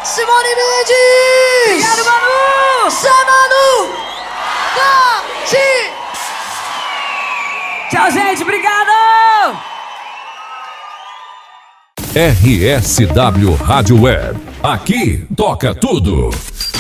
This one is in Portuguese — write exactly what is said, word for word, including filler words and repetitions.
Simone Mendes! Obrigado, Manu! Zé Manu! Tati! Tchau, gente, obrigado! R S W Rádio Web. Aqui toca tudo.